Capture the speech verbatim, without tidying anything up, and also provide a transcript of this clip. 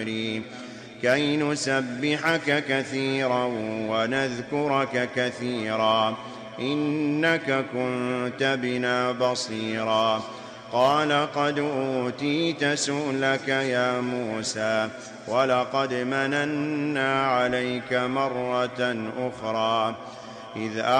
كي نسبحك كثيرا ونذكرك كثيرا إنك كنت بنا بصيرا قال قد أوتيت سؤلك يا موسى ولقد مننا عليك مرة أخرى إذ